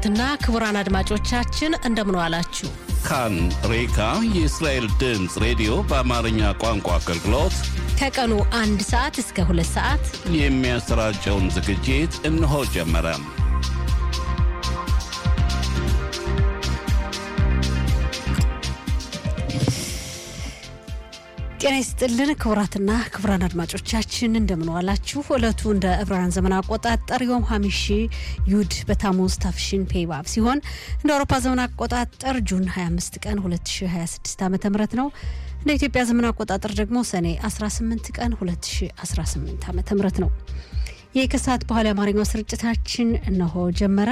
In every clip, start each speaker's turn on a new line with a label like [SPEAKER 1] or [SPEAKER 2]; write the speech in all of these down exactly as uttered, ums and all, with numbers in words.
[SPEAKER 1] ክቡራትና ክቡራን አድማጮቻችን እንደምን ዋላችሁ
[SPEAKER 2] ካን ሬካ የእስራኤል ድምጽ ሬዲዮ በአማርኛ ቋንቋ አገልግሎት
[SPEAKER 1] ከቀኑ አንድ ሰዓት እስከ ሁለት ሰዓት
[SPEAKER 2] የሚያሰራጨውን ዝግጅት እነሆ ጀመረ
[SPEAKER 1] ጤና ይስጥልን ክቡራትና ክቡራን አድማጮቻችን እንደምን ዋላችሁ ዕለቱ እንደ ዕብራውያን ዘመን አቆጣጠር ዮም ሐሚሺ ዩድ በታሙዝ ታፍሺን ፔባብ ሲሆን እንደ አውሮፓ ዘመን አቆጣጠር ጁን ሃያ አምስት ቀን ሁለት ሺህ ሃያ ስድስት ዓመተ ምህረት ነው እንደ ኢትዮጵያ ዘመን አቆጣጠር ደግሞ ሰኔ አስራ ስምንት ቀን ሁለት ሺህ አስራ ስምንት ዓመተ ምህረት ነው የከሳት በኋላ አማርኛው ስርጭታችን እነሆ ጀመረ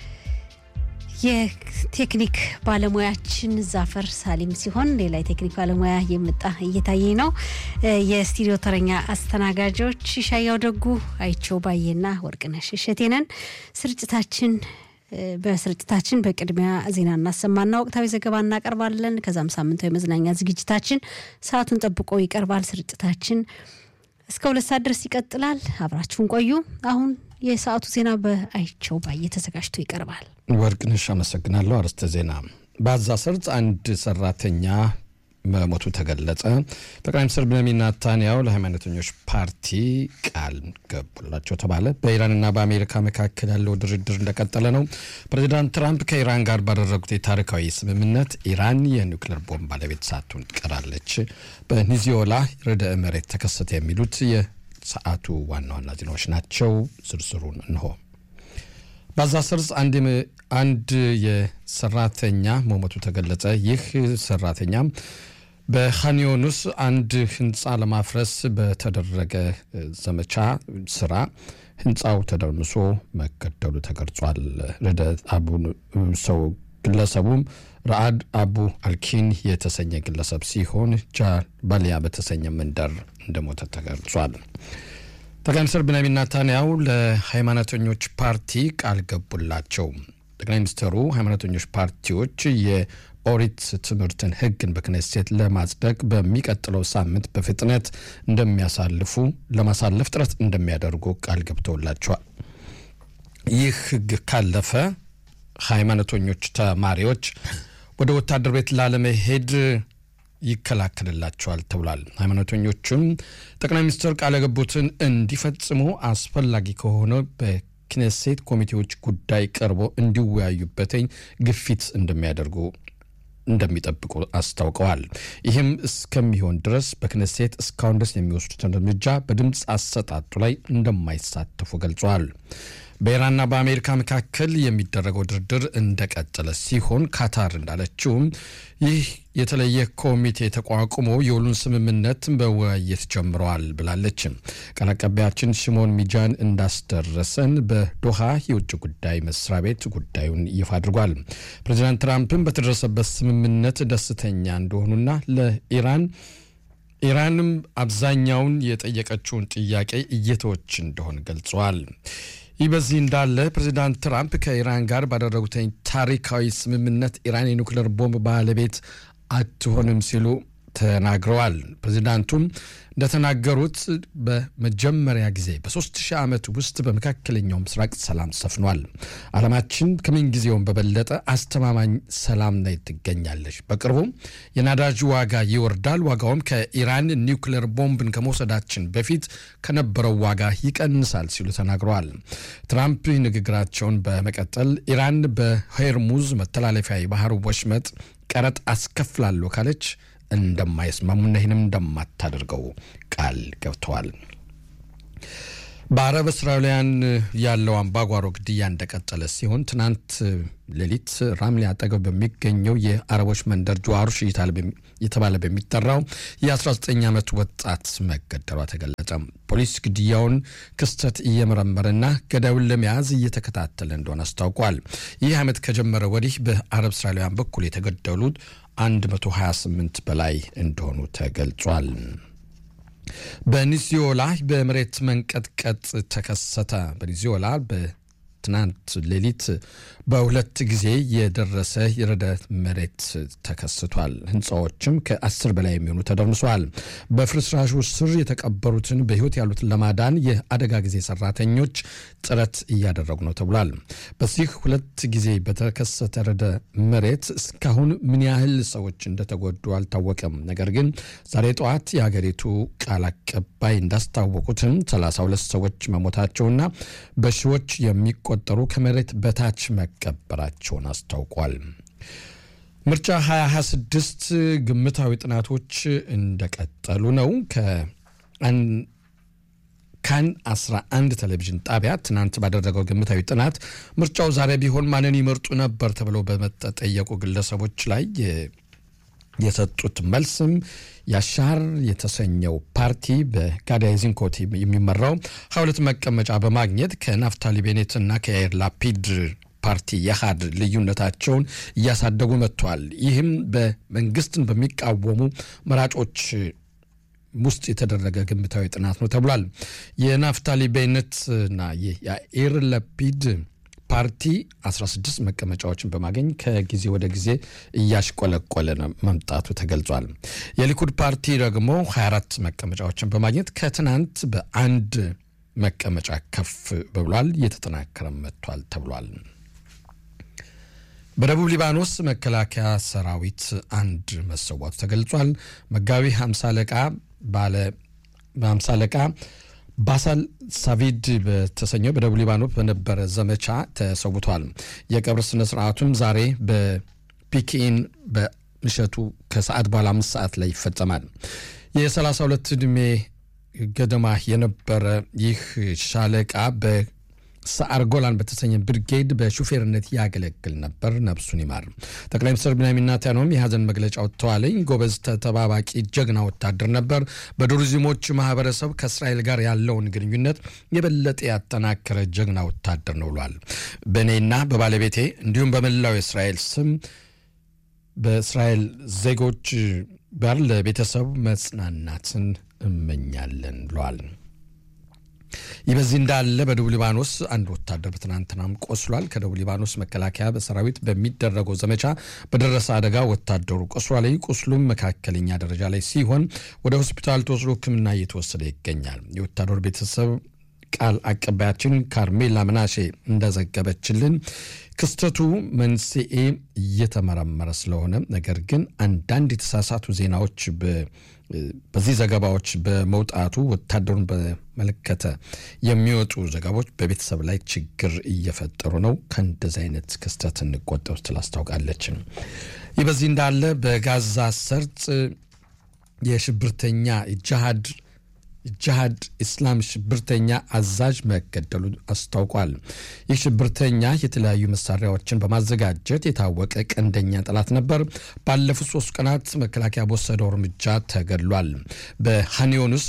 [SPEAKER 1] የቴክኒክ ባለሙያችን ዛፈር ሳሊም ሲሆን ሌላ የቴክኒክ ባለሙያ የመጣ እየታየኝ ነው የስቱዲዮ ተረኛ አስተናጋጆች ሻያው ደጉ አይቸው ባየና ወርቅነሽ እሸቴነን ስርጭታችን በስርጭታችን በቅድሚያ ዜና እናሰማና ወቅታዊ ዘገባ እናቀርባለን ከዛም ሳምንታዊ መዝናኛ ዝግጅታችን ሰዓቱን ጠብቆ ይቀርባል ስርጭታችን እስከ ሁለት ሰዓት ድረስ ይቀጥላል አብራችሁን ቆዩ አሁን የሰዓቱ ዜና በአይቸው ባየ ተዘጋጅቶ ይቀርባል
[SPEAKER 3] ወርቅነሽ አመሰግናለሁ አርስተ ዜና ባዛ ሰርጽ አንድ ሰራተኛ መሞቱ ተገለጸ ጠቅላይ ሚኒስትር ቤንያሚን ኔታንያሁ ለሃይማኖተኞች ፓርቲ ቃል ገቡላቸው ተባለ በኢራንና በአሜሪካ መካከል ያለው ድርድር እንደቀጠለ ነው ፕሬዝዳንት ትራምፕ ከኢራን ጋር ባደረጉት ታሪካዊ ስምምነት ኢራን የኒውክሌር ቦምብ ባለቤት ሳትሆን ቀራለች በኒዚዮላ ርዕደ መሬት ተከሰተ የሚሉት የሰዓቱ ዋና ዋና ዜናዎች ናቸው ዝርዝሩን እንሆ ባዛ ሰርጽ አንድ አንድ የሰራተኛ መሞቱ ተገለጸ ይህ ሰራተኛ በኻኒዮኑስ አንድ ህንጻ ለማፍረስ በተደረገ ዘመቻ ስራ ህንጻው ተደርምሶ መገደሉ ተገልጿል ረዳት አቡ ሰው ግለሰቡም ራአድ አቡ አልኪን የተሰኘ ግለሰብ ሲሆን ጃባሊያ በተሰኘ መንደር እንደሞተ ተገልጿል ጠቅላይ ሚኒስትር ቤንያሚን ኔታንያሁ ለሃይማኖተኞች ፓርቲ ቃል ገቡላቸው ጠቅላይ ሚኒስትሩ ሃይማኖተኞች ፓርቲዎች የኦሪት ትምህርትን ህግን በክኔሴት ለማጽደቅ በሚቀጥለው ሳምንት በፍጥነት እንደሚያሳልፉ ለማሳለፍ ጥረት እንደሚያደርጉ ቃል ገብተውላቸዋል ይህ ህግ ካለፈ ሃይማኖተኞች ተማሪዎች ወደ ወታደር ቤት ላለመሄድ ይከላከልላቸዋል ተብሏል ሃይማኖተኞቹም ጠቅላይ ሚኒስትር ቃል ገቡትን እንዲፈጽሙ አስፈላጊ ከሆነ በክኔሴት ኮሚቴዎች ጉዳይ ቀርቦ እንዲወያዩበት ግፊት እንደሚያደርጉ እንደሚጠብቁ አስታውቀዋል ይህም እስከሚሆን ድረስ በክኔሴት እስካሁን ድረስ የሚወስዱት እርምጃ በድምጽ አሰጣጡ ላይ እንደማይሳተፉ ገልጸዋል በኢራንና በአሜሪካ መካከል የሚደረገው ድርድር እንደቀጠለ ሲሆን ካታር እንዳለችው ይህ የተለየ ኮሚቴ ተቋቁሞ የሁሉን ስምምነት በውይይት ጀምረዋል ብላለች ቃል አቀባያችን ሽሞን ሚጃን እንዳስደረሰን በዶሃ የውጭ ጉዳይ መስሪያ ቤት ጉዳዩን ይፋ አድርጓል ፕሬዝዳንት ትራምፕም በተደረሰበት ስምምነት ደስተኛ እንደሆኑና ለኢራን ኢራንም አብዛኛውን የጠየቀችውን ጥያቄ እየተወች እንደሆነ ገልጸዋል ይህ በዚህ እንዳለ ፕሬዝዳንት ትራምፕ ከኢራን ጋር ባደረጉት ታሪካዊ ስምምነት ኢራን የኒውክሌር ቦምብ ባለቤት አትሆንም ሲሉ ተናግረዋል ፕሬዝዳንቱም እንደተናገሩት በመጀመሪያ ጊዜ በ3 ሺህ ዓመት ውስጥ በመካከለኛው ምስራቅ ሰላም ሰፍኗል ዓለማችን ከምን ጊዜውም በበለጠ አስተማማኝ ሰላም ላይ ትገኛለች በቅርቡ የናዳጅ ዋጋ ይወርዳል ዋጋውም ከኢራን ኒውክሌር ቦምብን ከመውሰዳችን በፊት ከነበረው ዋጋ ይቀንሳል ሲሉ ተናግረዋል ትራምፕ ንግግራቸውን በመቀጠል ኢራን በሆርሙዝ መተላለፊያ የባህር ወሽመጥ ቀረጥ አስከፍላለሁ ካለች እንደማይስማሙና ይህንም እንደማታደርገው ቃል ገብተዋል በአረብ እስራኤላውያን ያለው አምባጓሮ ግድያ እንደቀጠለ ሲሆን ትናንት ሌሊት ራምሊ አጠገብ በሚገኘው የአረቦች መንደር ጁዋሩሽ የተባለ በሚጠራው የ19 ዓመት ወጣት መገደሏ ተገለጸ ፖሊስ ግድያውን ክስተት እየመረመረና ገዳዩን ለመያዝ እየተከታተለ እንደሆነ አስታውቋል ይህ ዓመት ከጀመረ ወዲህ በአረብ እስራኤላውያን በኩል የተገደሉት አንድ መቶ ሃያ ስምንት በላይ እንደሆኑ ተገልጿል በኒዚዮላ በመሬት መንቀጥቀጥ ተከሰተ በኒዚዮላ ትናንት ሌሊት በሁለት ጊዜ የደረሰ የርዕደ መሬት ተከስቷል። ህንጻዎችም ከአስር በላይ የሚሆኑ ተደርምሰዋል። በፍርስራሹ ስር የተቀበሩትን በህይወት ያሉትን ለማዳን የአደጋ ጊዜ ሰራተኞች ጥረት እያደረጉ ነው ተብሏል። በዚህ ሁለት ጊዜ በተከሰተ ርዕደ መሬት እስካሁን ምን ያህል ሰዎች እንደተጎዱ አልታወቀም። ነገር ግን ዛሬ ጠዋት የሀገሪቱ ቃል አቀባይ እንዳስታወቁትም ሰላሳ ሁለት ሰዎች መሞታቸውና በሺዎች የሚቆጠሩ ከመሬት በታች መቀበራቸውን አስታውቋል። ምርጫ ሃያ ሃያ ስድስት ግምታዊ ጥናቶች እንደቀጠሉ ነው። ከአን ካን አስራ አንድ ቴሌቪዥን ጣቢያ ትናንት ባደረገው ግምታዊ ጥናት ምርጫው ዛሬ ቢሆን ማንን ይመርጡ ነበር ተብለው በመጠየቁ ግለሰቦች ላይ የሰጡት መልስም ያሻር የተሰኘው ፓርቲ በጋዳይ ዚንኮት የሚመራው ሃያ ሁለት መቀመጫ በማግኘት ከናፍታሊ ቤኔትና ከያይር ላፒድ ፓርቲ የሃድ ልዩነታቸውን እያሳደጉ መጥቷል። ይህም በመንግስትን በሚቃወሙ መራጮች ውስጥ የተደረገ ግምታዊ ጥናት ነው ተብሏል። የናፍታሊ ቤኔትና የያይር ላፒድ ፓርቲ አስራ ስድስት መቀመጫዎችን በማግኘት ከጊዜ ወደ ጊዜ እያሽቆለቆለ መምጣቱ ተገልጿል። የሊኩድ ፓርቲ ደግሞ ሃያ አራት መቀመጫዎችን በማግኘት ከትናንት በአንድ መቀመጫ ከፍ ብሏል፣ እየተጠናከረ መጥቷል ተብሏል። በደቡብ ሊባኖስ መከላከያ ሰራዊት አንድ መሰዋቱ ተገልጿል። መጋቢ ሃምሳ አለቃ ባለ ሃምሳ አለቃ ባሳል ሳቪድ በተሰኘው በደቡብ ሊባኖስ በነበረ ዘመቻ ተሰውቷል። የቀብር ስነ ስርዓቱም ዛሬ በፒኬን በምሽቱ ከሰዓት በኋላ አምስት ሰዓት ላይ ይፈጸማል። የሰላሳ ሁለት ዕድሜ ገደማ የነበረ ይህ ሻለቃ በሰዓር ጎላን በተሰኘ ብርጌድ በሹፌርነት ያገለግል ነበር። ነፍሱን ይማር። ጠቅላይ ሚኒስትር ቢንያሚን ኔታንያሁም የሐዘን መግለጫ ወጥተዋል። ጎበዝ ተጠባባቂ ጀግና ወታደር ነበር። በዱርዚሞች ማህበረሰብ ከእስራኤል ጋር ያለውን ግንኙነት የበለጠ ያጠናከረ ጀግና ወታደር ነው ብሏል። በእኔና በባለቤቴ እንዲሁም በመላው እስራኤል ስም በእስራኤል ዜጎች ጋር ለቤተሰቡ መጽናናትን እመኛለን ብሏል። ይበዚህ እንዳለ በደቡብ ሊባኖስ አንድ ወታደር በትናንትናም ቆስሏል። ከደቡብ ሊባኖስ መከላከያ በሰራዊት በሚደረገው ዘመቻ በደረሰ አደጋ ወታደሩ ቆስሏል። ቁስሉም መካከለኛ ደረጃ ላይ ሲሆን ወደ ሆስፒታል ተወስዶ ሕክምና እየተወሰደ ይገኛል። የወታደሩ ቤተሰብ ቃል አቀባያችን ካርሜላ ምናሼ እንደዘገበችልን ክስተቱ መንስኤ እየተመረመረ ስለሆነ ነገር ግን አንዳንድ የተሳሳቱ ዜናዎች በዚህ ዘገባዎች በመውጣቱ ወታደሩን በመለከተ የሚወጡ ዘገባዎች በቤተሰብ ላይ ችግር እየፈጠሩ ነው። ከእንደዚህ አይነት ክስተት እንቆጠብ ስላስታውቃለች። ይህ በዚህ እንዳለ በጋዛ ሰርጥ የሽብርተኛ ጂሃድ ጂሃድ እስላም ሽብርተኛ አዛዥ መገደሉ አስታውቋል። ይህ ሽብርተኛ የተለያዩ መሳሪያዎችን በማዘጋጀት የታወቀ ቀንደኛ ጠላት ነበር። ባለፉት ሶስት ቀናት መከላከያ በወሰደው እርምጃ ተገድሏል። በሃኒዮንስ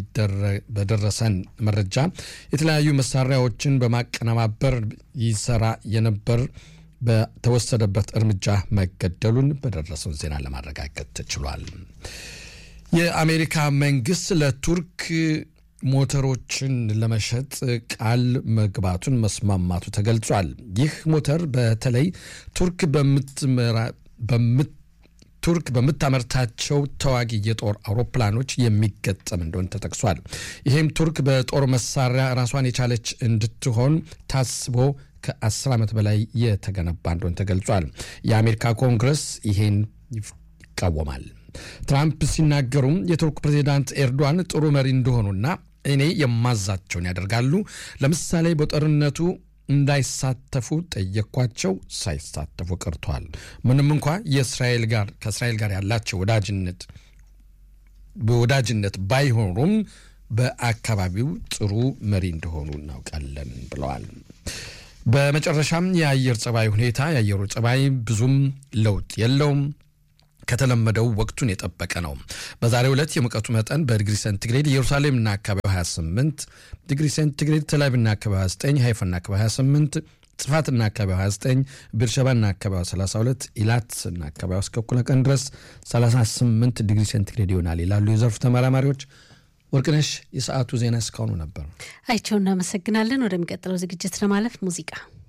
[SPEAKER 3] በደረሰን መረጃ የተለያዩ መሳሪያዎችን በማቀነባበር ይሰራ የነበር በተወሰደበት እርምጃ መገደሉን በደረሰው ዜና ለማረጋገጥ ተችሏል። የአሜሪካ መንግስት ለቱርክ ሞተሮችን ለመሸጥ ቃል መግባቱን መስማማቱ ተገልጿል። ይህ ሞተር በተለይ ቱርክ በምትመራ በምት ቱርክ በምታመርታቸው ተዋጊ የጦር አውሮፕላኖች የሚገጠም እንደሆነ ተጠቅሷል። ይሄም ቱርክ በጦር መሳሪያ ራሷን የቻለች እንድትሆን ታስቦ ከአስር ዓመት በላይ የተገነባ እንደሆነ ተገልጿል። የአሜሪካ ኮንግረስ ይሄን ይቃወማል። ትራምፕ ሲናገሩ የቱርክ ፕሬዝዳንት ኤርዶዋን ጥሩ መሪ እንደሆኑና እኔ የማዛቸውን ያደርጋሉ፣ ለምሳሌ በጦርነቱ እንዳይሳተፉ ጠየኳቸው፣ ሳይሳተፉ ቀርተዋል። ምንም እንኳን የእስራኤል ጋር ከእስራኤል ጋር ያላቸው ወዳጅነት በወዳጅነት ባይሆኑም በአካባቢው ጥሩ መሪ እንደሆኑ እናውቃለን ብለዋል። በመጨረሻም የአየር ጸባይ ሁኔታ የአየሩ ጸባይ ብዙም ለውጥ የለውም፣ ከተለመደው ወቅቱን የጠበቀ ነው። በዛሬው ዕለት የሙቀቱ መጠን በዲግሪ ሴንቲግሬድ ኢየሩሳሌምና አካባቢው ሃያ ስምንት ዲግሪ ሴንቲግሬድ፣ ተላቪቭና አካባቢው ሃያ ዘጠኝ፣ ሃይፋና አካባቢው ሃያ ስምንት፣ ጽፋትና አካባቢው ሃያ ዘጠኝ፣ ቤርሸባና አካባቢው ሰላሳ ሁለት፣ ኢላትና አካባቢው እስከ እኩለ ቀን ድረስ ሰላሳ ስምንት ዲግሪ ሴንቲግሬድ ይሆናል ይላሉ የዘርፉ ተመራማሪዎች። ወርቅነሽ የሰዓቱ ዜና እስካሁኑ ነበር።
[SPEAKER 1] አይቼው እናመሰግናለን። ወደሚቀጥለው ዝግጅት ለማለፍ ሙዚቃ